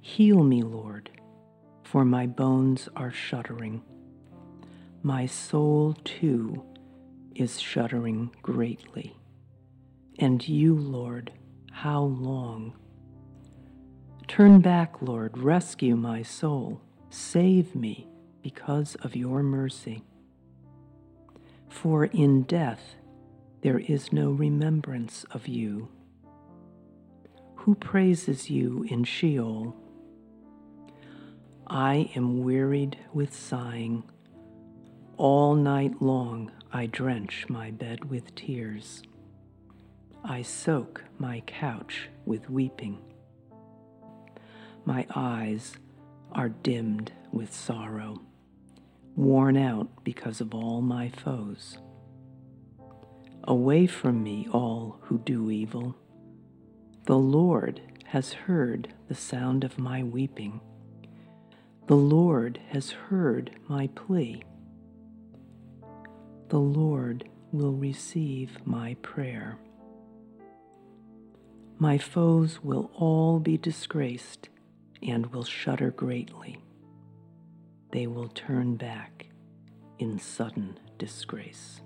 Heal me, Lord, for my bones are shuddering. My soul, too, is shuddering greatly. And you, Lord, how long? Turn back, Lord, rescue my soul. Save me because of your mercy. For in death there is no remembrance of you. Who praises you in Sheol? I am wearied with sighing. All night long I drench my bed with tears. I soak my couch with weeping. My eyes are dimmed with sorrow, worn out because of all my foes. Away from me, all who do evil. The Lord has heard the sound of my weeping. The Lord has heard my plea. The Lord will receive my prayer. My foes will all be disgraced and will shudder greatly. They will turn back in sudden disgrace.